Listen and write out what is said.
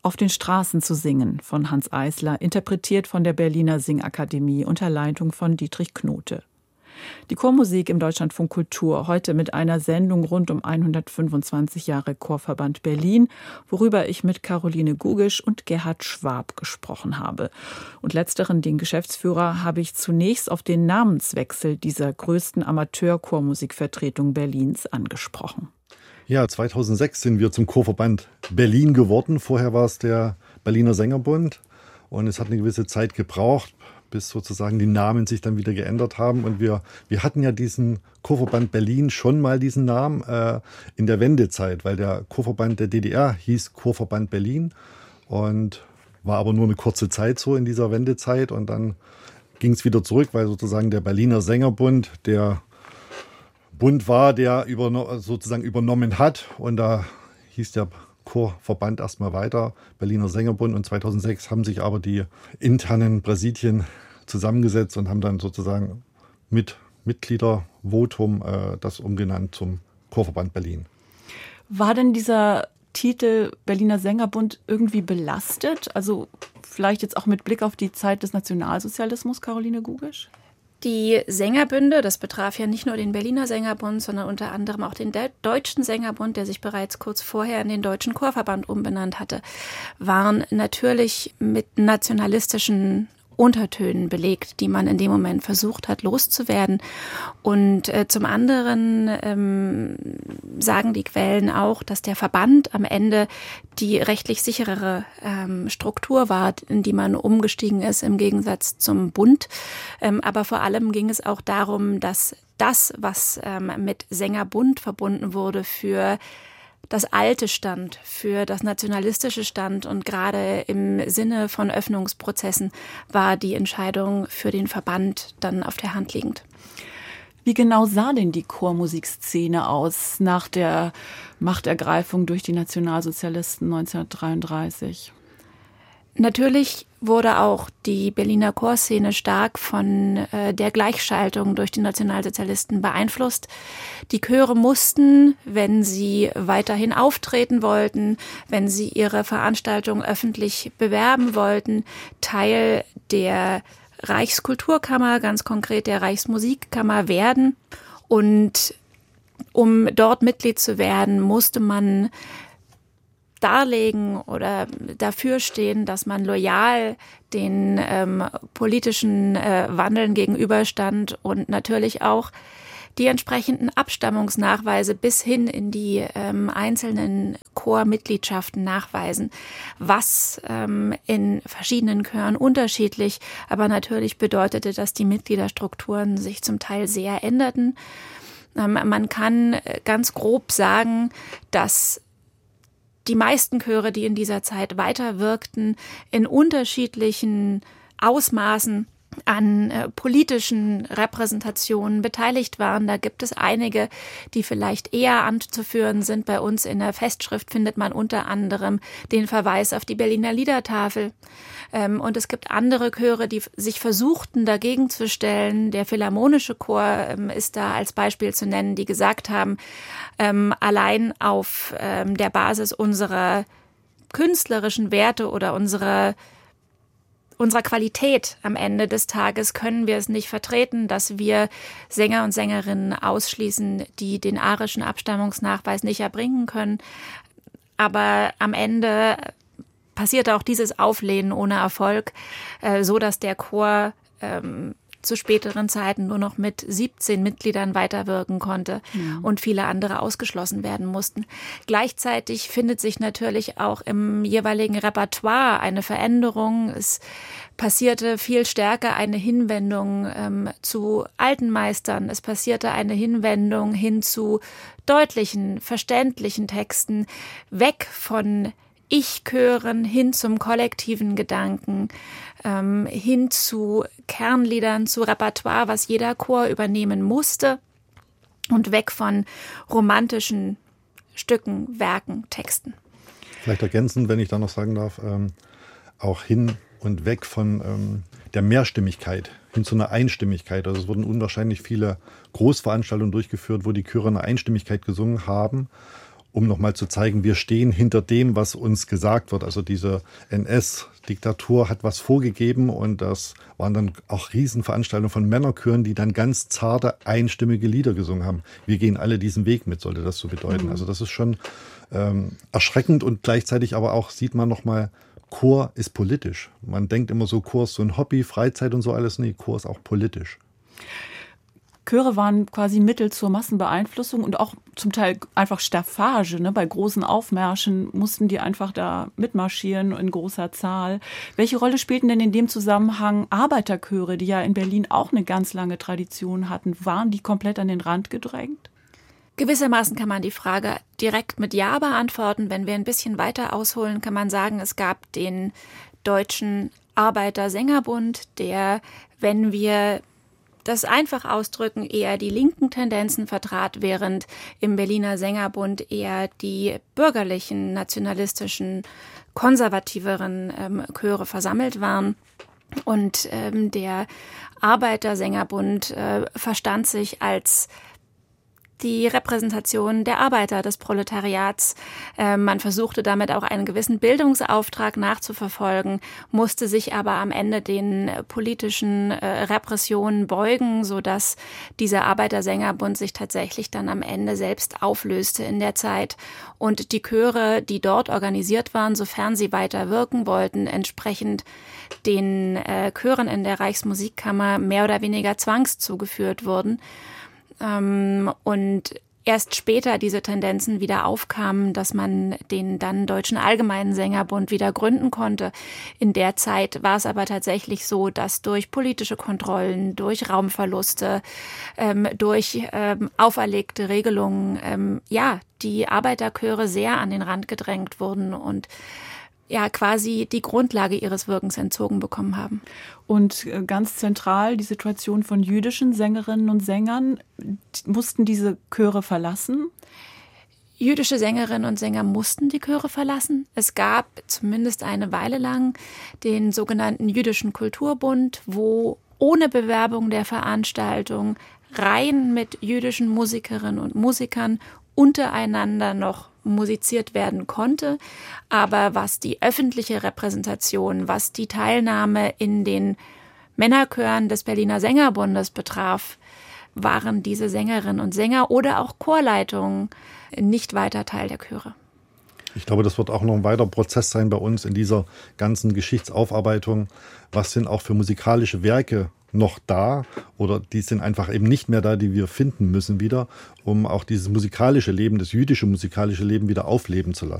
Auf den Straßen zu singen von Hanns Eisler, interpretiert von der Berliner Singakademie unter Leitung von Dietrich Knote. Die Chormusik im Deutschlandfunk Kultur, heute mit einer Sendung rund um 125 Jahre Chorverband Berlin, worüber ich mit Caroline Gugisch und Gerhard Schwab gesprochen habe. Und letzteren, den Geschäftsführer, habe ich zunächst auf den Namenswechsel dieser größten Amateur-Chormusikvertretung Berlins angesprochen. Ja, 2006 sind wir zum Chorverband Berlin geworden. Vorher war es der Berliner Sängerbund und es hat eine gewisse Zeit gebraucht, bis sozusagen die Namen sich dann wieder geändert haben. Und wir hatten ja diesen Chorverband Berlin schon mal diesen Namen in der Wendezeit, weil der Chorverband der DDR hieß Chorverband Berlin und war aber nur eine kurze Zeit so in dieser Wendezeit. Und dann ging es wieder zurück, weil sozusagen der Berliner Sängerbund der Bund war, der sozusagen übernommen hat. Und da hieß der Chorverband erstmal weiter, Berliner Sängerbund. Und 2006 haben sich aber die internen Präsidien zusammengesetzt und haben dann sozusagen mit Mitgliedervotum das umgenannt zum Chorverband Berlin. War denn dieser Titel Berliner Sängerbund irgendwie belastet? Also vielleicht jetzt auch mit Blick auf die Zeit des Nationalsozialismus, Caroline Gugisch? Die Sängerbünde, das betraf ja nicht nur den Berliner Sängerbund, sondern unter anderem auch den Deutschen Sängerbund, der sich bereits kurz vorher in den Deutschen Chorverband umbenannt hatte, waren natürlich mit nationalistischen Untertönen belegt, die man in dem Moment versucht hat loszuwerden. Und zum anderen sagen die Quellen auch, dass der Verband am Ende die rechtlich sicherere Struktur war, in die man umgestiegen ist im Gegensatz zum Bund. Aber vor allem ging es auch darum, dass das, was mit Sängerbund verbunden wurde, für das Alte stand, für das Nationalistische stand, und gerade im Sinne von Öffnungsprozessen war die Entscheidung für den Verband dann auf der Hand liegend. Wie genau sah denn die Chormusikszene aus nach der Machtergreifung durch die Nationalsozialisten 1933? Natürlich wurde auch die Berliner Chorszene stark von der Gleichschaltung durch die Nationalsozialisten beeinflusst. Die Chöre mussten, wenn sie weiterhin auftreten wollten, wenn sie ihre Veranstaltung öffentlich bewerben wollten, Teil der Reichskulturkammer, ganz konkret der Reichsmusikkammer werden. Und um dort Mitglied zu werden, musste man darlegen oder dafür stehen, dass man loyal den politischen Wandeln gegenüberstand und natürlich auch die entsprechenden Abstammungsnachweise bis hin in die einzelnen Chormitgliedschaften nachweisen, was in verschiedenen Chören unterschiedlich, aber natürlich bedeutete, dass die Mitgliederstrukturen sich zum Teil sehr änderten. Man kann ganz grob sagen, dass die meisten Chöre, die in dieser Zeit weiterwirkten, in unterschiedlichen Ausmaßen an politischen Repräsentationen beteiligt waren. Da gibt es einige, die vielleicht eher anzuführen sind. Bei uns in der Festschrift findet man unter anderem den Verweis auf die Berliner Liedertafel. Und es gibt andere Chöre, die sich versuchten, dagegen zu stellen. Der Philharmonische Chor ist da als Beispiel zu nennen, die gesagt haben, allein auf der Basis unserer künstlerischen Werte oder unserer Qualität am Ende des Tages können wir es nicht vertreten, dass wir Sänger und Sängerinnen ausschließen, die den arischen Abstammungsnachweis nicht erbringen können. Aber am Ende passierte auch dieses Auflehnen ohne Erfolg, so dass der Chor zu späteren Zeiten nur noch mit 17 Mitgliedern weiterwirken konnte und viele andere ausgeschlossen werden mussten. Gleichzeitig findet sich natürlich auch im jeweiligen Repertoire eine Veränderung. Es passierte viel stärker eine Hinwendung zu alten Meistern. Es passierte eine Hinwendung hin zu deutlichen, verständlichen Texten, weg von Ich-Chören hin zum kollektiven Gedanken, hin zu Kernliedern, zu Repertoire, was jeder Chor übernehmen musste, und weg von romantischen Stücken, Werken, Texten. Vielleicht ergänzend, wenn ich da noch sagen darf, auch hin und weg von der Mehrstimmigkeit hin zu einer Einstimmigkeit. Also es wurden unwahrscheinlich viele Großveranstaltungen durchgeführt, wo die Chöre eine Einstimmigkeit gesungen haben. um nochmal zu zeigen, wir stehen hinter dem, was uns gesagt wird. Also diese NS-Diktatur hat was vorgegeben und das waren dann auch Riesenveranstaltungen von Männerchören, die dann ganz zarte, einstimmige Lieder gesungen haben. Wir gehen alle diesen Weg mit, sollte das so bedeuten. Also das ist schon erschreckend und gleichzeitig aber auch sieht man nochmal, Chor ist politisch. Man denkt immer so, Chor ist so ein Hobby, Freizeit und so alles. Nee, Chor ist auch politisch. Chöre waren quasi Mittel zur Massenbeeinflussung und auch zum Teil einfach Staffage. Ne? Bei großen Aufmärschen mussten die einfach da mitmarschieren in großer Zahl. Welche Rolle spielten denn in dem Zusammenhang Arbeiterchöre, die ja in Berlin auch eine ganz lange Tradition hatten? Waren die komplett an den Rand gedrängt? Gewissermaßen kann man die Frage direkt mit Ja beantworten. Wenn wir ein bisschen weiter ausholen, kann man sagen, es gab den Deutschen Arbeitersängerbund, der, wenn wir das einfach ausdrücken, eher die linken Tendenzen vertrat, während im Berliner Sängerbund eher die bürgerlichen, nationalistischen, konservativeren Chöre versammelt waren. Und der Arbeitersängerbund verstand sich als die Repräsentation der Arbeiter, des Proletariats. Man versuchte damit auch einen gewissen Bildungsauftrag nachzuverfolgen, musste sich aber am Ende den politischen Repressionen beugen, sodass dieser Arbeitersängerbund sich tatsächlich dann am Ende selbst auflöste in der Zeit. Und die Chöre, die dort organisiert waren, sofern sie weiter wirken wollten, entsprechend den Chören in der Reichsmusikkammer mehr oder weniger zwangszugeführt wurden. Und erst später diese Tendenzen wieder aufkamen, dass man den dann Deutschen Allgemeinen Sängerbund wieder gründen konnte. In der Zeit war es aber tatsächlich so, dass durch politische Kontrollen, durch Raumverluste, durch auferlegte Regelungen, die Arbeiterchöre sehr an den Rand gedrängt wurden und quasi die Grundlage ihres Wirkens entzogen bekommen haben. Und ganz zentral die Situation von jüdischen Sängerinnen und Sängern. Mussten diese Chöre verlassen? Jüdische Sängerinnen und Sänger mussten die Chöre verlassen. Es gab zumindest eine Weile lang den sogenannten Jüdischen Kulturbund, wo ohne Bewerbung der Veranstaltung rein mit jüdischen Musikerinnen und Musikern untereinander noch musiziert werden konnte. Aber was die öffentliche Repräsentation, was die Teilnahme in den Männerchören des Berliner Sängerbundes betraf, waren diese Sängerinnen und Sänger oder auch Chorleitungen nicht weiter Teil der Chöre. Ich glaube, das wird auch noch ein weiterer Prozess sein bei uns in dieser ganzen Geschichtsaufarbeitung. Was sind auch für musikalische Werke noch da oder die sind einfach eben nicht mehr da, die wir finden müssen wieder, um auch dieses musikalische Leben, das jüdische musikalische Leben wieder aufleben zu lassen.